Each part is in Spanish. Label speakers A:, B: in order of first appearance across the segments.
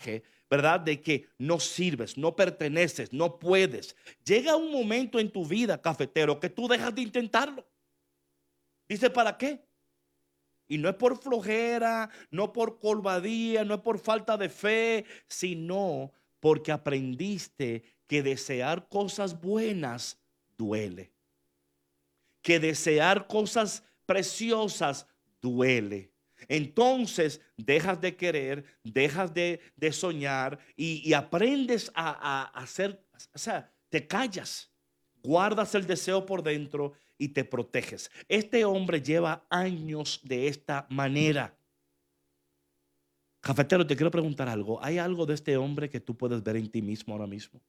A: mensaje, ¿verdad? De que no sirves, no perteneces, no puedes. Llega un momento en tu vida, cafetero, que tú dejas de intentarlo. Dice, ¿para qué? Y no es por flojera, no por colvadía, no es por falta de fe, sino porque aprendiste que desear cosas buenas duele, que desear cosas preciosas duele. Entonces dejas de querer, dejas de soñar y aprendes a hacer, o sea, te callas, guardas el deseo por dentro y te proteges. Este hombre lleva años de esta manera. Cafetero, te quiero preguntar algo. ¿Hay algo de este hombre que tú puedes ver en ti mismo ahora mismo?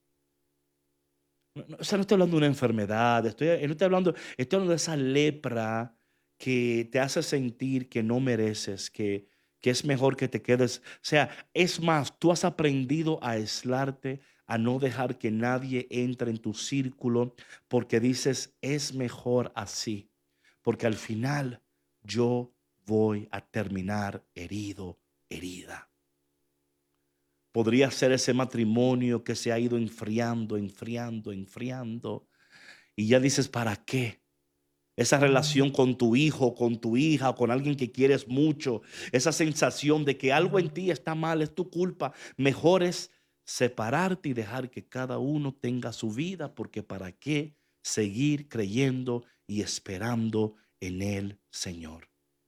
A: O sea, no estoy hablando de una enfermedad, no estoy hablando de esa lepra que te hace sentir que no mereces, que es mejor que te quedes. O sea, es más, tú has aprendido a aislarte, a no dejar que nadie entre en tu círculo, porque dices, es mejor así, porque al final yo voy a terminar herido, herida. Podría ser ese matrimonio que se ha ido enfriando, enfriando, enfriando. Y ya dices, ¿para qué? Esa relación con tu hijo, con tu hija, con alguien que quieres mucho. Esa sensación de que algo en ti está mal, es tu culpa. Mejor es separarte y dejar que cada uno tenga su vida, porque ¿para qué seguir creyendo y esperando en el Señor?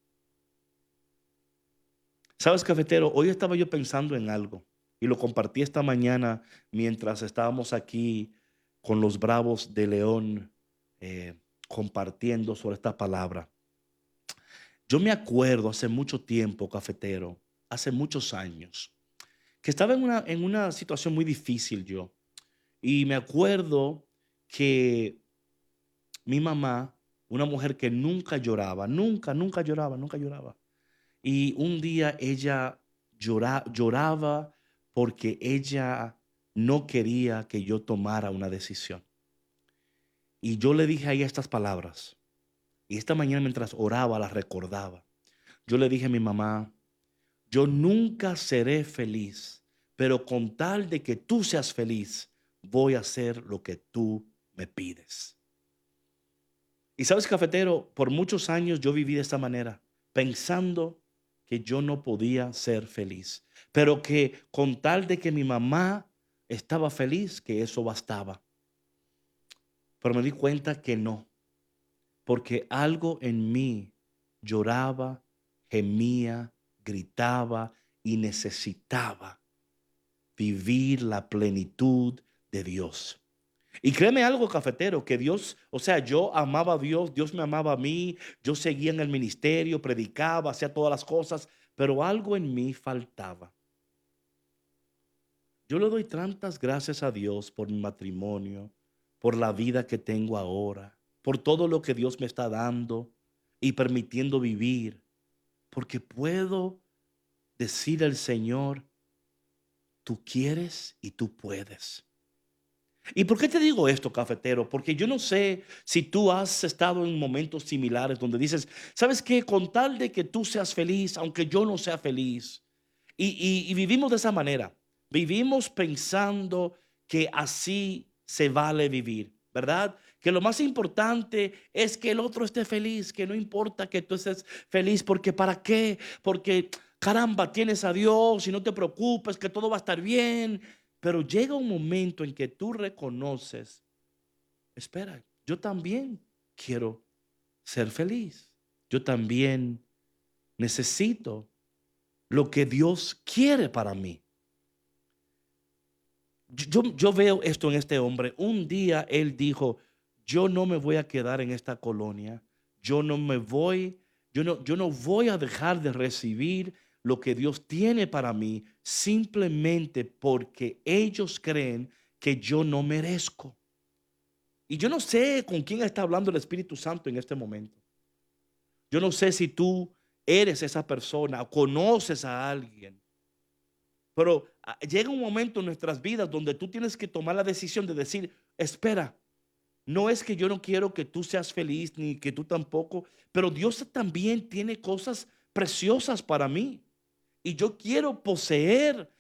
A: ¿Sabes, cafetero? Hoy estaba yo pensando en algo y lo compartí esta mañana mientras estábamos aquí con los Bravos de León, compartiendo sobre esta palabra. Yo me acuerdo hace mucho tiempo, cafetero, hace muchos años, que estaba en una situación muy difícil yo. Y me acuerdo que mi mamá, una mujer que nunca lloraba, nunca, nunca lloraba, nunca lloraba. Y un día ella lloraba porque ella no quería que yo tomara una decisión. Y yo le dije a ella estas palabras. Y esta mañana mientras oraba las recordaba. Yo le dije a mi mamá, yo nunca seré feliz, pero con tal de que tú seas feliz, voy a hacer lo que tú me pides. Y sabes, cafetero, por muchos años yo viví de esta manera, pensando que yo no podía ser feliz, pero que con tal de que mi mamá estaba feliz, que eso bastaba. Pero me di cuenta que no, porque algo en mí lloraba, gemía, gritaba y necesitaba vivir la plenitud de Dios. Y créeme algo, cafetero, que Dios, o sea, yo amaba a Dios, Dios me amaba a mí, yo seguía en el ministerio, predicaba, hacía todas las cosas, pero algo en mí faltaba. Yo le doy tantas gracias a Dios por mi matrimonio, por la vida que tengo ahora, por todo lo que Dios me está dando y permitiendo vivir, porque puedo decir al Señor, tú quieres y tú puedes. ¿Y por qué te digo esto, cafetero? Porque yo no sé si tú has estado en momentos similares donde dices, ¿sabes qué? Con tal de que tú seas feliz, aunque yo no sea feliz. Y vivimos de esa manera. Vivimos pensando que así se vale vivir, ¿verdad? Que lo más importante es que el otro esté feliz, que no importa que tú estés feliz, porque ¿para qué? Porque caramba, tienes a Dios y no te preocupes, que todo va a estar bien. Pero llega un momento en que tú reconoces, espera, yo también quiero ser feliz. Yo también necesito lo que Dios quiere para mí. Yo veo esto en este hombre. Un día él dijo, yo no me voy a quedar en esta colonia. Yo no me voy, yo no voy a dejar de recibir lo que Dios tiene para mí simplemente porque ellos creen que yo no merezco. Y yo no sé con quién está hablando el Espíritu Santo en este momento. Yo no sé si tú eres esa persona o conoces a alguien. Pero llega un momento en nuestras vidas donde tú tienes que tomar la decisión de decir, espera, no es que yo no quiero que tú seas feliz ni que tú tampoco, pero Dios también tiene cosas preciosas para mí. Y yo quiero poseer